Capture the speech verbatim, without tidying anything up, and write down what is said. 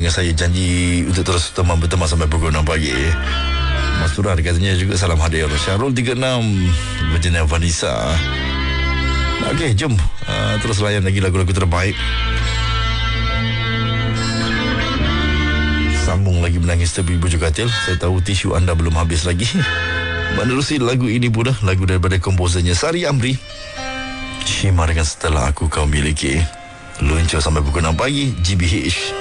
dengan saya, janji untuk terus teman berteman sampai pukul enam pagi. Mas Turan katanya juga salam hadir. Syarul tiga enam, Virginia Vanessa. Okey, jom uh, terus layan lagi lagu-lagu terbaik. Sambung lagi menangis tepi bujuk katil. Saya tahu tisu anda belum habis lagi. Menerusi lagu ini pula, lagu daripada komposernya Sari Amri, Shima dengan Setelah Aku Kau Miliki. Luncur sampai pukul enam pagi, G B H.